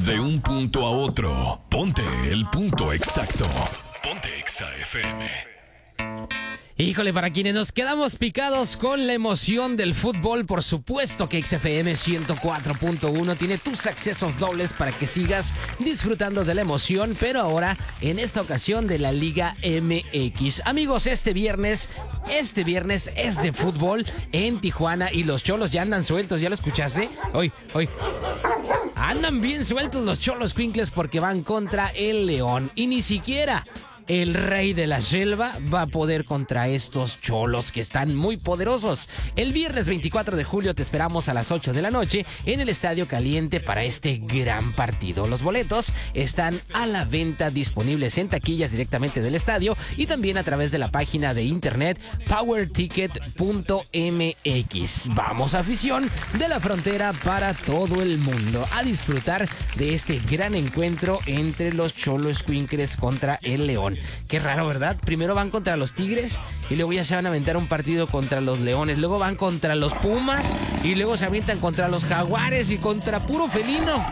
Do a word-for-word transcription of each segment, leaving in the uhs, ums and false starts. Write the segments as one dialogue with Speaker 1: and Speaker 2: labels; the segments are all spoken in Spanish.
Speaker 1: De un punto a otro, ponte el punto exacto. Ponte Exa F M.
Speaker 2: Híjole, para quienes nos quedamos picados con la emoción del fútbol, por supuesto que X F M ciento cuatro punto uno tiene tus accesos dobles para que sigas disfrutando de la emoción, pero ahora en esta ocasión de la Liga M X. Amigos, este viernes, este viernes es de fútbol en Tijuana y los Cholos ya andan sueltos, ¿ya lo escuchaste? Hoy, hoy. Andan bien sueltos los Cholos Quincles porque van contra el León y ni siquiera el rey de la selva va a poder contra estos Cholos que están muy poderosos. El viernes veinticuatro de julio te esperamos a las ocho de la noche en el Estadio Caliente para este gran partido. Los boletos están a la venta, disponibles en taquillas directamente del estadio y también a través de la página de internet power ticket punto m x. Vamos, afición de la frontera, para todo el mundo a disfrutar de este gran encuentro entre los Cholos Quincles contra el León. Qué raro, ¿verdad? Primero van contra los Tigres y luego ya se van a aventar un partido contra los Leones. Luego van contra los Pumas y luego se avientan contra los Jaguares y contra puro felino.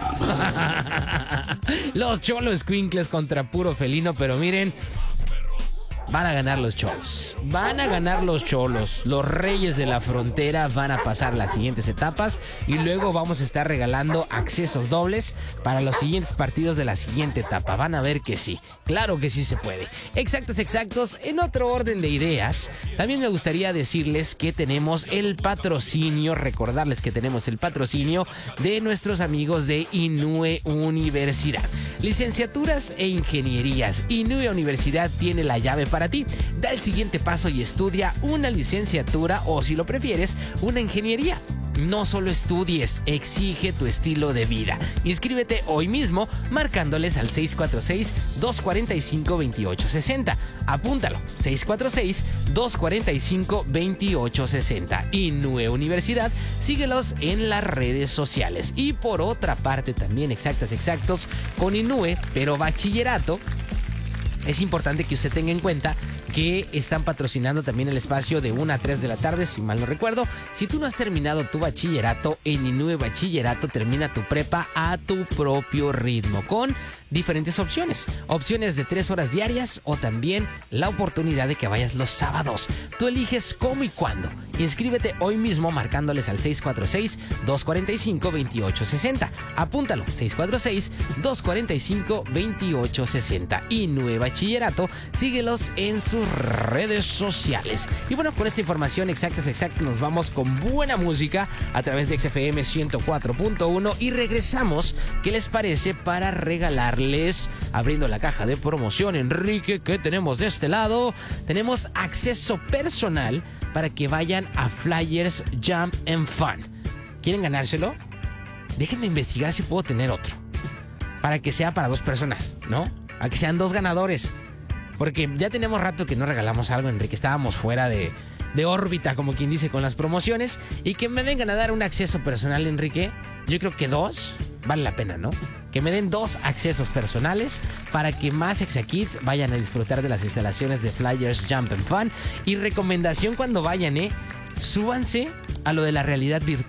Speaker 2: Los Cholos Quincles contra puro felino, pero miren, van a ganar los Cholos. Van a ganar los Cholos. Los Reyes de la Frontera van a pasar las siguientes etapas y luego vamos a estar regalando accesos dobles para los siguientes partidos de la siguiente etapa. Van a ver que sí. Claro que sí se puede. Exactos, exactos. En otro orden de ideas, también me gustaría decirles que tenemos el patrocinio, recordarles que tenemos el patrocinio de nuestros amigos de Inúe Universidad. Licenciaturas e ingenierías. Inúe Universidad tiene la llave para Para ti. Da el siguiente paso y estudia una licenciatura o, si lo prefieres, una ingeniería. No solo estudies, exige tu estilo de vida. Inscríbete hoy mismo marcándoles al seis cuatro seis, dos cuatro cinco, dos ocho seis cero. Apúntalo, seis cuatro seis, dos cuatro cinco, dos ocho seis cero. Inúe Universidad, síguelos en las redes sociales. Y por otra parte también, exactas, exactos, con Inúe, pero bachillerato, es importante que usted tenga en cuenta que están patrocinando también el espacio de una a tres de la tarde, si mal no recuerdo. Si tú no has terminado tu bachillerato, en Inúe Bachillerato termina tu prepa a tu propio ritmo, con diferentes opciones. Opciones de tres horas diarias o también la oportunidad de que vayas los sábados. Tú eliges cómo y cuándo. Inscríbete hoy mismo marcándoles al seis cuatro seis, dos cuatro cinco, dos ocho seis cero. Apúntalo, seis cuatro seis, dos cuatro cinco, dos ocho seis cero. Inúe Bachillerato, síguelos en sus redes sociales. Y bueno, con esta información exacta, exacta, nos vamos con buena música a través de X F M ciento cuatro punto uno y regresamos. ¿Qué les parece para regalarles, abriendo la caja de promoción, Enrique, qué tenemos de este lado? Tenemos acceso personal para que vayan a Flyers Jump and Fun. ¿Quieren ganárselo? Déjenme investigar si puedo tener otro, para que sea para dos personas, ¿no? A que sean dos ganadores. Porque ya tenemos rato que no regalamos algo, Enrique. Estábamos fuera de, de órbita, como quien dice, con las promociones. Y que me vengan a dar un acceso personal, Enrique. Yo creo que dos vale la pena, ¿no? Que me den dos accesos personales para que más Exakids vayan a disfrutar de las instalaciones de Flyers Jump and Fun. Y recomendación cuando vayan, ¿eh? Súbanse a lo de la realidad virtual.